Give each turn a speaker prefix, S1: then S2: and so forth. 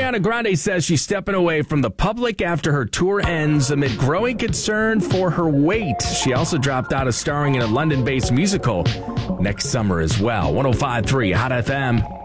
S1: Ariana Grande says she's stepping away from the public after her tour ends amid growing concern for her weight. She also dropped out of starring in a London-based musical next summer as well. 105.3 Hot FM.